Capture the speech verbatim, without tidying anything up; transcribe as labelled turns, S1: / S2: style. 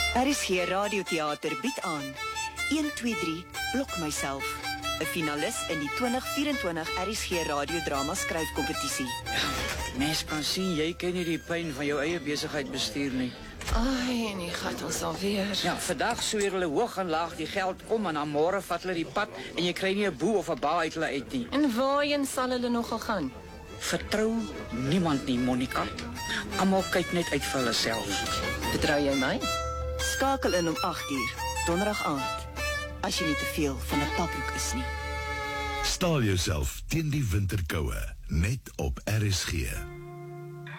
S1: R S G Radioteater bied aan een twee drie Blok myself, 'n finalis in die twintig vyf-en-twintig R S G radiodrama skryfkompetisie.
S2: Mens kan sien, jy ken nie die pyn van jou eie besigheid bestuur nie.
S3: Ai, en die gaat ons alweer.
S2: Ja, vandag sweer hulle hoog en laag die geld om en dan môre vat hulle die pad en jy kry nie 'n boe of 'n ba uit hulle uit nie.
S3: En waarheen sal hulle nogal gaan?
S2: Vertrou niemand nie, Monica. Almal kyk net uit vir hulle self.
S3: Betrou jy my?
S1: Skakel in om agt uur, donderdag aand, as jy nie te veel van 'n papbroek is nie.
S4: Staal jouself teen die winterkoue, net op R S G.